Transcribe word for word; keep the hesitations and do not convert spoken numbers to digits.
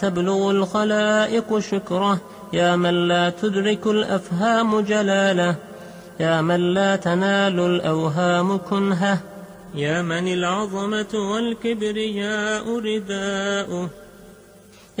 تبلغ الخلائق شكره، يا من لا تدرك الأفهام جلاله، يا من لا تنال الأوهام كنهه، يا من العظمة والكبرياء رداؤه،